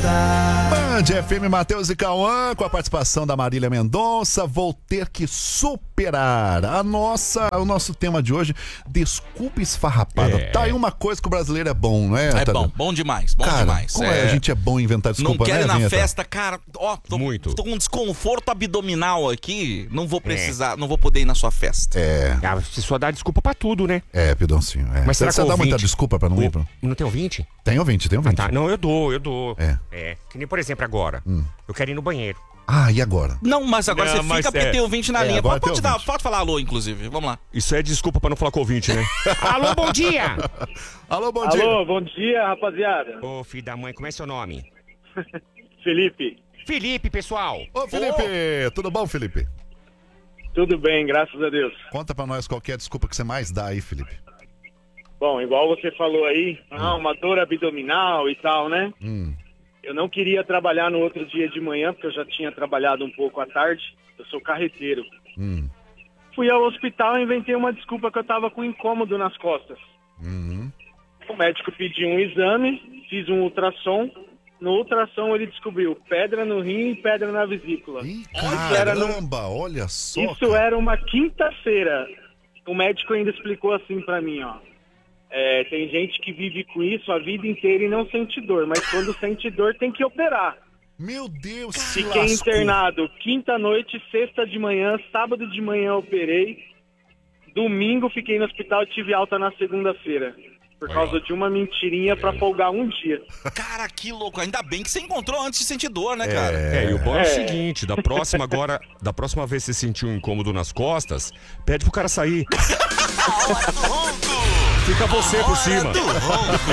Band FM, Matheus e Cauã, com a participação da Marília Mendonça. Vou ter que superar o nosso tema de hoje, desculpa esfarrapada. Tá aí uma coisa que o brasileiro é bom, não é? É bom demais, cara, demais. Como a gente é bom em inventar desculpa, não quero ir na Vinheta? festa, cara, tô com um desconforto abdominal aqui, não vou precisar, não vou poder ir na sua festa. Você só dá desculpa pra tudo, né? Pidoncinho. Mas será que você dá ouvinte... muita desculpa pra não ir? Não tem ouvinte? Tem ouvinte. Tá. Não, eu dou. É. Que nem, por exemplo, agora. Eu quero ir no banheiro. E agora? Não, mas agora você fica porque tem ouvinte na linha. Pode falar alô, inclusive. Vamos lá. Isso é desculpa pra não falar com o ouvinte, né? Alô, bom dia! Alô, bom dia! Alô, bom dia, rapaziada. Ô, filho da mãe, como é seu nome? Felipe. Felipe, pessoal! Ô, Felipe! Tudo bom, Felipe? Tudo bem, graças a Deus. Conta pra nós qual que é a desculpa que você mais dá aí, Felipe. Bom, igual você falou aí, uma dor abdominal e tal, né? Eu não queria trabalhar no outro dia de manhã, porque eu já tinha trabalhado um pouco à tarde. Eu sou carreteiro. Fui ao hospital e inventei uma desculpa que eu tava com incômodo nas costas. O médico pediu um exame, fiz um ultrassom. No ultrassom ele descobriu pedra no rim e pedra na vesícula. Caramba, olha só. Isso era uma quinta-feira. O médico ainda explicou assim pra mim, ó. Tem gente que vive com isso a vida inteira e não sente dor, mas quando sente dor tem que operar. Meu Deus, Fiquei internado quinta-noite, sexta de manhã, sábado de manhã operei. Domingo fiquei no hospital e tive alta na segunda-feira. Por causa de uma mentirinha pra folgar um dia. Cara, que louco. Ainda bem que você encontrou antes de sentir dor, né, cara? E o bom é o seguinte, da próxima vez que você sentir um incômodo nas costas, pede pro cara sair. Fica você por cima.